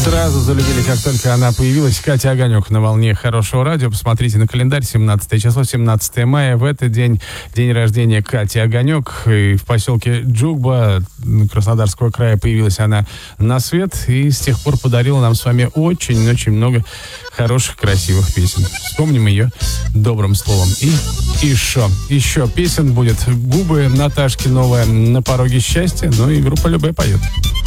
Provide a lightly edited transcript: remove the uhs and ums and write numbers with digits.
Сразу залюбили, как только она появилась. Катя Огонек на волне хорошего радио. Посмотрите на календарь, 17 число, 17 мая. В этот день рождения Кати Огонек. И в поселке Джугба Краснодарского края появилась она на свет. И с тех пор подарила нам с вами очень-очень много хороших, красивых песен. Вспомним ее добрым словом. И еще песен будет. Губы Наташки новая, на пороге счастья. Ну и группа Любэ поет.